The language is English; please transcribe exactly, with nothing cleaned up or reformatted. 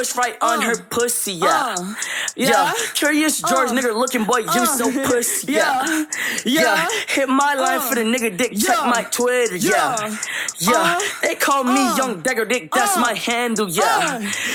push right on Uh, her pussy, yeah. uh, Yeah. yeah. Curious George, Uh, nigga looking boy, you uh, so pussy, yeah. yeah. Yeah. Yeah. Hit my line Uh, for the nigga dick, check yeah. my Twitter, yeah. Yeah. Yeah. Uh, They call me uh, Young Dagger Dick, that's uh, my handle, yeah. uh.